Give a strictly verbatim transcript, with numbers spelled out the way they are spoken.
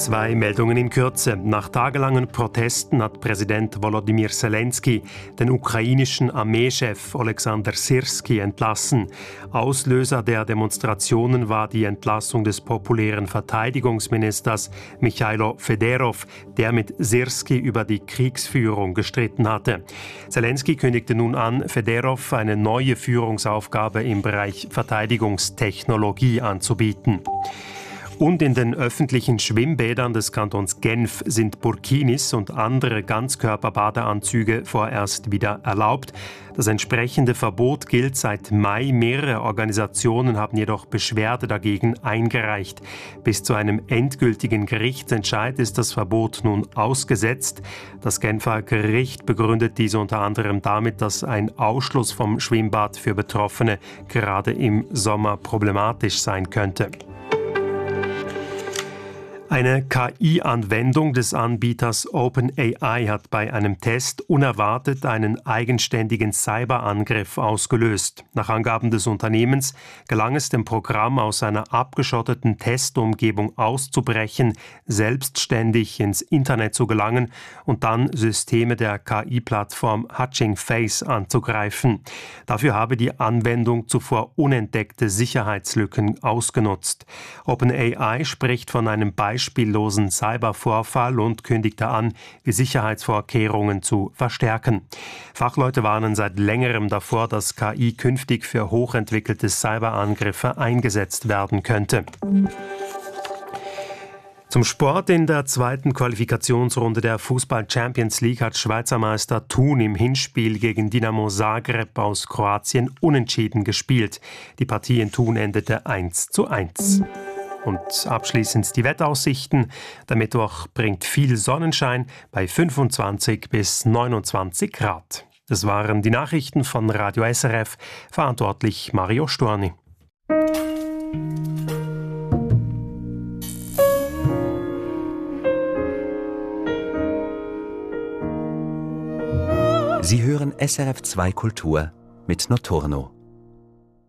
Zwei Meldungen in Kürze. Nach tagelangen Protesten hat Präsident Volodymyr Zelensky den ukrainischen Armeechef Oleksandr Syrskyi entlassen. Auslöser der Demonstrationen war die Entlassung des populären Verteidigungsministers Michailo Federov, der mit Syrskyi über die Kriegsführung gestritten hatte. Zelensky kündigte nun an, Federov eine neue Führungsaufgabe im Bereich Verteidigungstechnologie anzubieten. Und in den öffentlichen Schwimmbädern des Kantons Genf sind Burkinis und andere Ganzkörperbadeanzüge vorerst wieder erlaubt. Das entsprechende Verbot gilt seit Mai. Mehrere Organisationen haben jedoch Beschwerde dagegen eingereicht. Bis zu einem endgültigen Gerichtsentscheid ist das Verbot nun ausgesetzt. Das Genfer Gericht begründet dies unter anderem damit, dass ein Ausschluss vom Schwimmbad für Betroffene gerade im Sommer problematisch sein könnte. Eine K I-Anwendung des Anbieters OpenAI hat bei einem Test unerwartet einen eigenständigen Cyberangriff ausgelöst. Nach Angaben des Unternehmens gelang es dem Programm aus einer abgeschotteten Testumgebung auszubrechen, selbstständig ins Internet zu gelangen und dann Systeme der K I-Plattform Hugging Face anzugreifen. Dafür habe die Anwendung zuvor unentdeckte Sicherheitslücken ausgenutzt. OpenAI spricht von einem Beispiel beispiellosen Cybervorfall und kündigte an, die Sicherheitsvorkehrungen zu verstärken. Fachleute warnen seit längerem davor, dass K I künftig für hochentwickelte Cyberangriffe eingesetzt werden könnte. Zum Sport: In der zweiten Qualifikationsrunde der Fußball-Champions League hat Schweizer Meister Thun im Hinspiel gegen Dinamo Zagreb aus Kroatien unentschieden gespielt. Die Partie in Thun endete eins zu eins. Und abschließend die Wetteraussichten. Der Mittwoch bringt viel Sonnenschein bei fünfundzwanzig bis neunundzwanzig Grad. Das waren die Nachrichten von Radio S R F, verantwortlich Mario Storni. Sie hören S R F zwei Kultur mit Notorno.